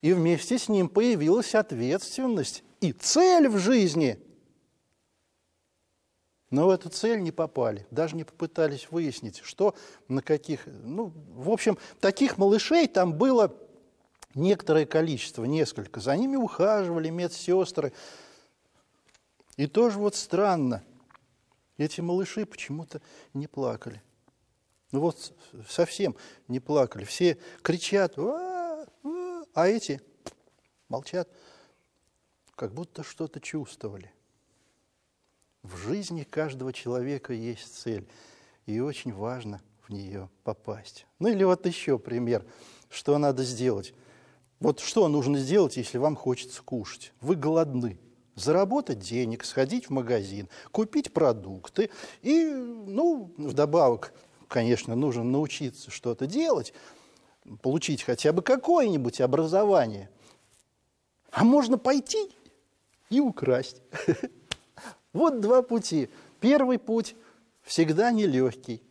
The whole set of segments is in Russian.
И вместе с ним появилась ответственность и цель в жизни. Но в эту цель не попали, даже не попытались выяснить, что, на каких... в общем, таких малышей там было некоторое количество, несколько. За ними ухаживали медсестры. И тоже вот странно, эти малыши почему-то не плакали. Совсем не плакали. Все кричат, а эти молчат, как будто что-то чувствовали. В жизни каждого человека есть цель, и очень важно в нее попасть. Или вот еще пример, что надо сделать. Вот что нужно сделать, если вам хочется кушать? Вы голодны. Заработать денег, сходить в магазин, купить продукты. И, вдобавок, конечно, нужно научиться что-то делать, получить хотя бы какое-нибудь образование. А можно пойти и украсть. Вот два пути. Первый путь всегда нелегкий.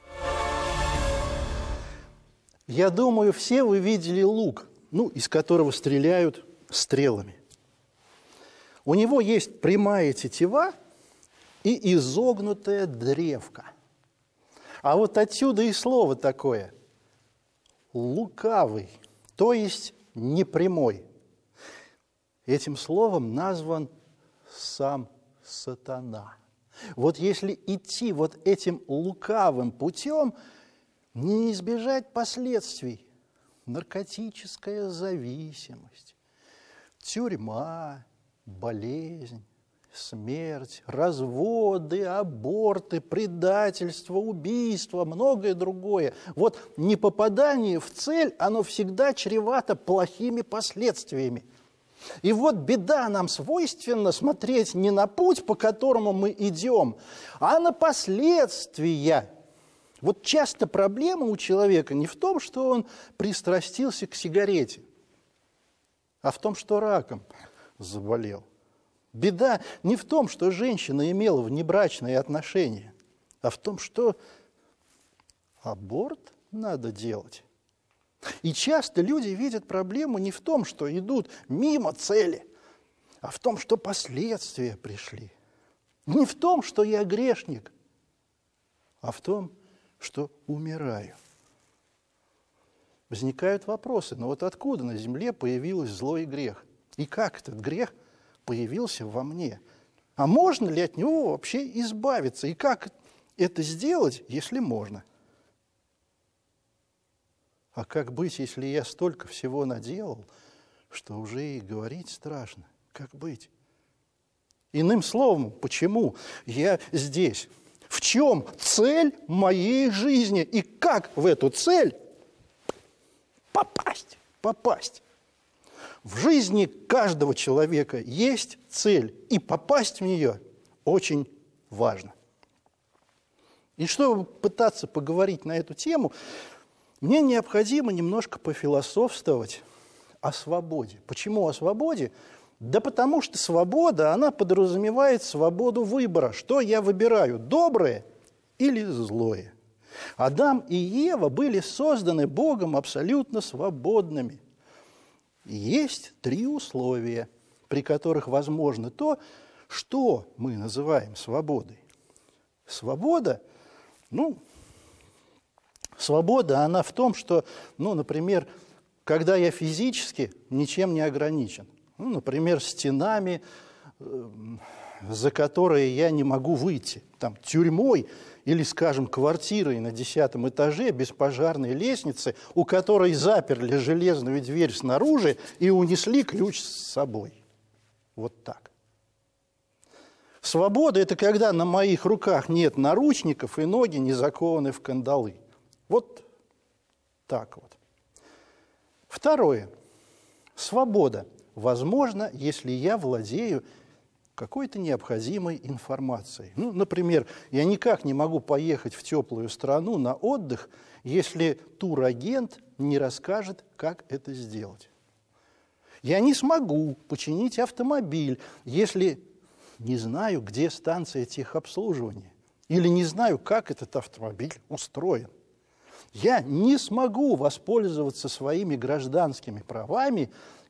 Я думаю, все вы видели лук, из которого стреляют стрелами. У него есть прямая тетива и изогнутая древко. А вот отсюда и слово такое – лукавый, то есть непрямой. Этим словом назван сам сатана. Вот если идти вот этим лукавым путем, не избежать последствий. Наркотическая зависимость, тюрьма, болезнь, смерть, разводы, аборты, предательство, убийство, многое другое. Вот непопадание в цель, оно всегда чревато плохими последствиями. И вот беда, нам свойственно смотреть не на путь, по которому мы идем, а на последствия. Вот часто проблема у человека не в том, что он пристрастился к сигарете, а в том, что раком заболел. Беда не в том, что женщина имела внебрачные отношения, а в том, что аборт надо делать. И часто люди видят проблему не в том, что идут мимо цели, а в том, что последствия пришли. Не в том, что я грешник, а в том, что умираю. Возникают вопросы, вот откуда на земле появился злой грех? И как этот грех появился во мне? А можно ли от него вообще избавиться? И как это сделать, если можно? А как быть, если я столько всего наделал, что уже и говорить страшно? Как быть? Иным словом, почему я здесь? В чем цель моей жизни? И как в эту цель попасть? В жизни каждого человека есть цель, и попасть в нее очень важно. И чтобы пытаться поговорить на эту тему, мне необходимо немножко пофилософствовать о свободе. Почему о свободе? Да потому что свобода, она подразумевает свободу выбора. Что я выбираю, доброе или злое? Адам и Ева были созданы Богом абсолютно свободными. Есть три условия, при которых возможно то, что мы называем свободой. Свобода, свобода, она в том, что, например, когда я физически ничем не ограничен, например, стенами, за которые я не могу выйти, тюрьмой или, скажем, квартирой на 10 этаже без пожарной лестницы, у которой заперли железную дверь снаружи и унесли ключ с собой. Вот так. Свобода – это когда на моих руках нет наручников и ноги не закованы в кандалы. Вот так вот. Второе. Свобода возможно, если я владею какой-то необходимой информацией. Например, я никак не могу поехать в теплую страну на отдых, если турагент не расскажет, как это сделать. Я не смогу починить автомобиль, если не знаю, где станция техобслуживания, или не знаю, как этот автомобиль устроен. Я не смогу воспользоваться своими гражданскими правами,